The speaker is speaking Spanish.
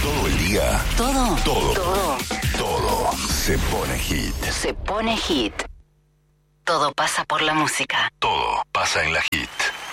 Todo el día. Todo. Todo se pone hit. Se pone hit. Todo pasa por la música. Todo pasa en la hit.